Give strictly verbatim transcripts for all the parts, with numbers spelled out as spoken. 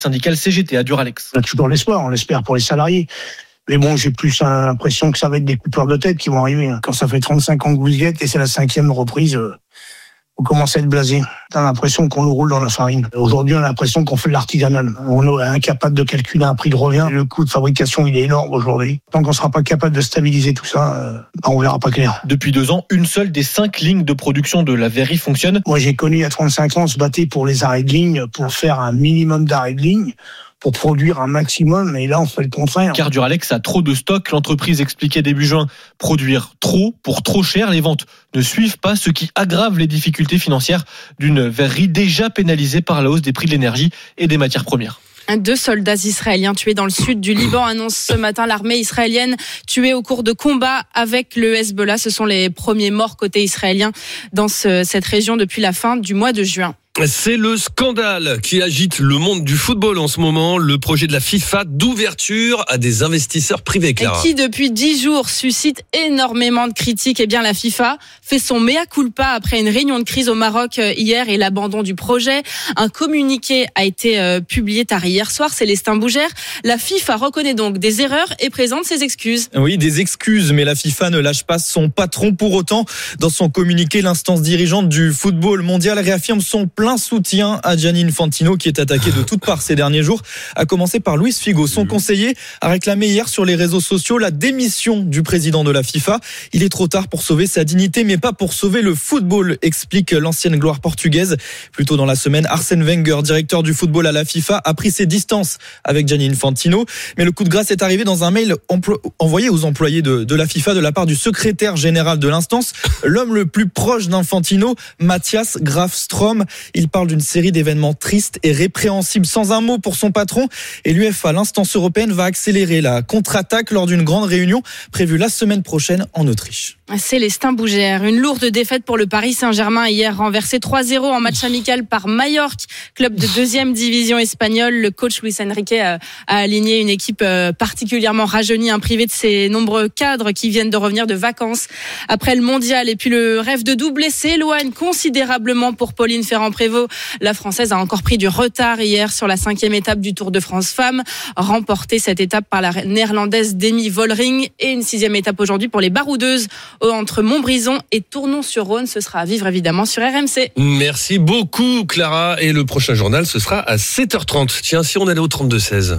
syndical C G T à Duralex. On a toujours l'espoir, on l'espère pour les salariés. Mais bon, j'ai plus l'impression que ça va être des coupeurs de tête qui vont arriver. Quand ça fait trente-cinq ans que vous y êtes et c'est la cinquième reprise, vous commencez à être blasé. T'as l'impression qu'on nous roule dans la farine. Aujourd'hui, on a l'impression qu'on fait de l'artisanal. On est incapable de calculer un prix de revient. Le coût de fabrication, il est énorme aujourd'hui. Tant qu'on sera pas capable de stabiliser tout ça, euh, on verra pas clair. Depuis deux ans, une seule des cinq lignes de production de la Verrerie fonctionne. Moi, j'ai connu il y a trente-cinq ans, on se battait pour les arrêts de ligne, pour faire un minimum d'arrêts de ligne, pour produire un maximum, et là on fait le contraire. Car Duralex a trop de stock, l'entreprise expliquait début juin. Produire trop pour trop cher, les ventes ne suivent pas, ce qui aggrave les difficultés financières d'une verrerie déjà pénalisée par la hausse des prix de l'énergie et des matières premières. Deux soldats israéliens tués dans le sud du Liban, annonce ce matin l'armée israélienne, tués au cours de combats avec le Hezbollah. Ce sont les premiers morts côté israélien dans ce, cette région depuis la fin du mois de juin. C'est le scandale qui agite le monde du football en ce moment, le projet de la FIFA d'ouverture à des investisseurs privés, Clara. Et qui depuis dix jours suscite énormément de critiques. Eh bien, la FIFA fait son mea culpa après une réunion de crise au Maroc hier et l'abandon du projet. Un communiqué a été euh, publié tard hier soir, Célestin Bougère. La FIFA reconnaît donc des erreurs et présente ses excuses. Oui, des excuses, mais la FIFA ne lâche pas son patron pour autant. Dans son communiqué, l'instance dirigeante du football mondial réaffirme son plein soutien à Gianni Infantino qui est attaqué de toutes parts ces derniers jours, à commencer par Luis Figo. Son conseiller a réclamé hier sur les réseaux sociaux la démission du président de la FIFA. Il est trop tard pour sauver sa dignité, mais pas pour sauver le football, explique l'ancienne gloire portugaise. Plus tôt dans la semaine, Arsène Wenger, directeur du football à la FIFA, a pris ses distances avec Gianni Infantino. Mais le coup de grâce est arrivé dans un mail emplo- envoyé aux employés de, de la FIFA de la part du secrétaire général de l'instance, l'homme le plus proche d'Infantino, Mathias Grafström. Il parle d'une série d'événements tristes et répréhensibles, sans un mot pour son patron. Et l'UEFA, l'instance européenne, va accélérer la contre-attaque lors d'une grande réunion prévue la semaine prochaine en Autriche. Célestin Bougère, une lourde défaite pour le Paris Saint-Germain hier, renversé trois zéro en match amical par Majorque, club de deuxième division espagnole. Le coach Luis Enrique a, a aligné une équipe particulièrement rajeunie, hein, privée de ses nombreux cadres qui viennent de revenir de vacances après le mondial. Et puis le rêve de doubler s'éloigne considérablement pour Pauline Ferrand-Prévot. La Française a encore pris du retard hier sur la cinquième étape du Tour de France Femmes, remportée cette étape par la néerlandaise Demi Vollering, et une sixième étape aujourd'hui pour les baroudeuses entre Montbrison et Tournon-sur-Rhône. Ce sera à vivre évidemment sur R M C. Merci beaucoup Clara, et le prochain journal ce sera à sept heures trente. Tiens, si on allait au trente-deux seize.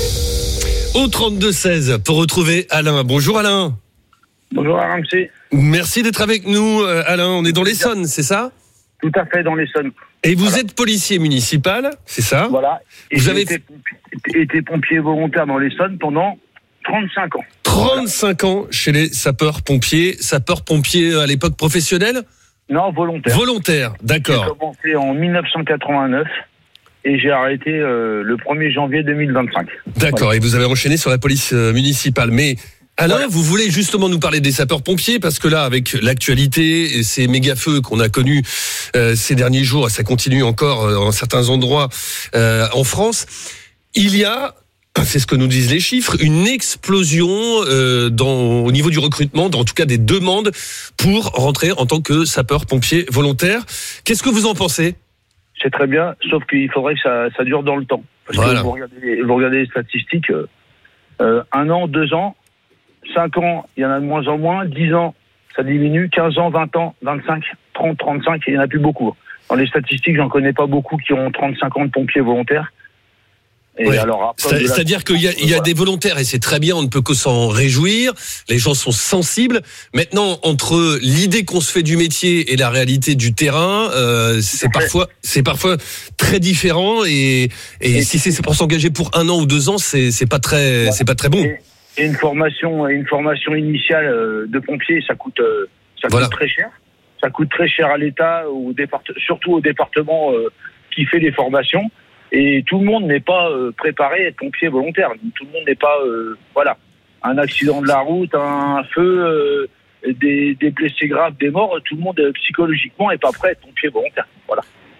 Au trente-deux seize pour retrouver Alain. Bonjour Alain. Bonjour R M C. Merci d'être avec nous Alain, on est dans l'Essonne, c'est ça ? Tout à fait, dans l'Essonne. Et vous voilà. êtes policier municipal, c'est ça ? Voilà. Et vous j'ai avez été, pompier, été pompier volontaire dans l'Essonne pendant trente-cinq ans. trente-cinq voilà. ans chez les sapeurs-pompiers. Sapeurs-pompiers à l'époque professionnels ? Non, volontaire. Volontaire, d'accord. J'ai commencé en dix-neuf cent quatre-vingt-neuf et j'ai arrêté euh, le premier janvier deux mille vingt-cinq. D'accord, voilà. Et vous avez enchaîné sur la police municipale. Mais Alain, voilà. Vous voulez justement nous parler des sapeurs-pompiers, parce que là, avec l'actualité et ces méga-feux qu'on a connus euh, ces derniers jours, et ça continue encore euh, dans certains endroits euh, en France, il y a, c'est ce que nous disent les chiffres, une explosion euh, dans, au niveau du recrutement, dans, en tout cas des demandes pour rentrer en tant que sapeur-pompier volontaire. Qu'est-ce que vous en pensez ? C'est très bien, sauf qu'il faudrait que ça, ça dure dans le temps. Parce voilà. que vous regardez, vous regardez les statistiques, euh, euh, un an, deux ans, cinq ans, il y en a de moins en moins, dix ans, ça diminue, quinze ans, vingt ans, vingt-cinq, trente, trente-cinq, il n'y en a plus beaucoup. Dans les statistiques, j'en connais pas beaucoup qui ont trente-cinq ans de pompiers volontaires. Et oui. alors, C'est, c'est-à-dire qu'il y a, il y a des volontaires, et c'est très bien, on ne peut que s'en réjouir, les gens sont sensibles. Maintenant, entre l'idée qu'on se fait du métier et la réalité du terrain, euh, c'est parfois, c'est parfois très différent, et, et, et si c'est pour s'engager pour un an ou deux ans, c'est, c'est pas très, ouais. c'est pas très bon. Et, et une formation, une formation initiale de pompier, ça coûte, ça coûte voilà. très cher. Ça coûte très cher à l'État, au départ, surtout au département euh, qui fait les formations. Et tout le monde n'est pas euh, préparé à être pompier volontaire. Tout le monde n'est pas, euh, voilà, un accident de la route, un feu, euh, des, des blessés graves, des morts. Tout le monde euh, psychologiquement n'est pas prêt à être pompier volontaire. Voilà.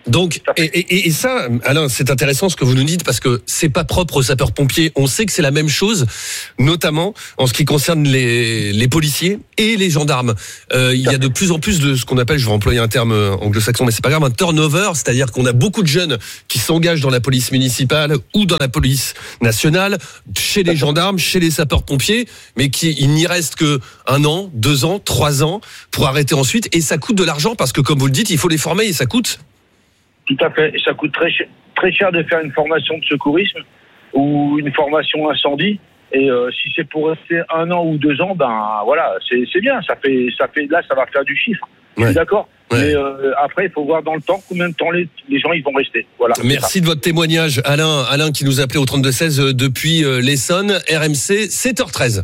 Donc, et, et, et ça, Alain, c'est intéressant ce que vous nous dites parce que c'est pas propre aux sapeurs-pompiers. On sait que c'est la même chose, notamment en ce qui concerne les, les policiers et les gendarmes. Euh, il y a de plus en plus de ce qu'on appelle, je vais employer un terme anglo-saxon, mais c'est pas grave, un turnover, c'est-à-dire qu'on a beaucoup de jeunes qui s'engagent dans la police municipale ou dans la police nationale, chez les gendarmes, chez les sapeurs-pompiers, mais qui il n'y reste que un an, deux ans, trois ans pour arrêter ensuite, et ça coûte de l'argent parce que, comme vous le dites, il faut les former et ça coûte. Tout à fait. Ça coûte très cher, très cher de faire une formation de secourisme ou une formation incendie. Et euh, si c'est pour rester un an ou deux ans, ben voilà, c'est, c'est bien. Ça fait, ça fait, là, ça va faire du chiffre. Ouais. Je suis d'accord. Ouais. Mais euh, après, il faut voir dans le temps combien de temps les, les gens ils vont rester. Voilà. Merci de votre témoignage, Alain. Alain qui nous appelait au trente-deux seize depuis euh, l'Essonne. R M C, sept heures treize.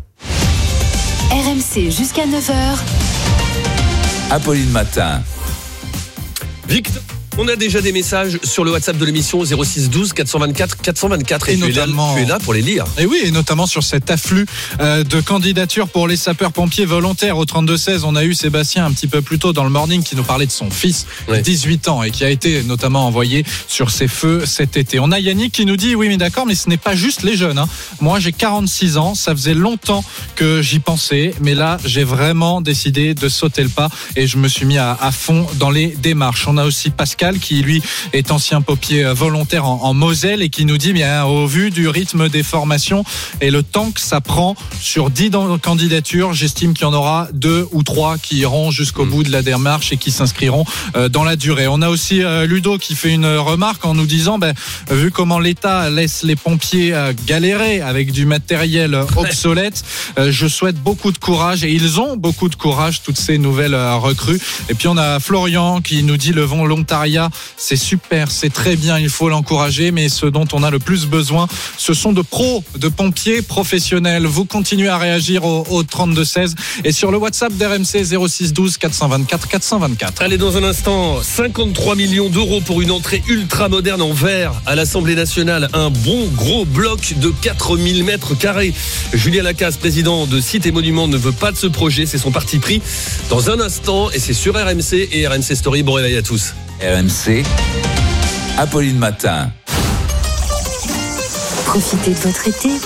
R M C jusqu'à neuf heures. Apolline Matin. Victor. On a déjà des messages sur le WhatsApp de l'émission zéro six douze quatre cent vingt-quatre quatre cent vingt-quatre et, et tu, notamment, es là, tu es là pour les lire. Et oui, et notamment sur cet afflux euh, de candidatures pour les sapeurs-pompiers volontaires au trente-deux seize. On a eu Sébastien un petit peu plus tôt dans le morning qui nous parlait de son fils de dix-huit ans et qui a été notamment envoyé sur ces feux cet été. On a Yannick qui nous dit oui mais d'accord, mais ce n'est pas juste les jeunes. Hein. Moi j'ai quarante-six ans, ça faisait longtemps que j'y pensais, mais là j'ai vraiment décidé de sauter le pas et je me suis mis à, à fond dans les démarches. On a aussi Pascal qui lui est ancien pompier volontaire en, en Moselle et qui nous dit bien au vu du rythme des formations et le temps que ça prend sur dix candidatures, j'estime qu'il y en aura deux ou trois qui iront jusqu'au mmh. bout de la démarche et qui s'inscriront euh, dans la durée. On a aussi euh, Ludo qui fait une remarque en nous disant ben, vu comment l'État laisse les pompiers euh, galérer avec du matériel obsolète, euh, je souhaite beaucoup de courage et ils ont beaucoup de courage toutes ces nouvelles euh, recrues. Et puis on a Florian qui nous dit le volontariat c'est super, c'est très bien, il faut l'encourager, mais ce dont on a le plus besoin, ce sont de pros, de pompiers professionnels. Vous continuez à réagir au, au trente-deux seize et sur le WhatsApp d'R M C zéro six douze quatre cent vingt-quatre quatre cent vingt-quatre. Allez, dans un instant, cinquante-trois millions d'euros pour une entrée ultra moderne en verre à l'Assemblée nationale. Un bon gros bloc de quatre mille mètres carrés. Julien Lacasse, président de Sites et Monuments, ne veut pas de ce projet, c'est son parti pris. Dans un instant, et c'est sur R M C et R M C Story. Bon réveil à tous. R M C, Apolline Matin. Profitez de votre été